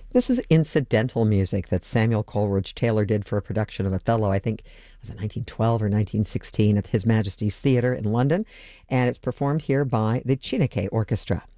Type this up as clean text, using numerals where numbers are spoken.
This is incidental music that Samuel Coleridge Taylor did for a production of Othello. I think it was in 1912 or 1916 at His Majesty's Theatre in London, and it's performed here by the Chineke Orchestra.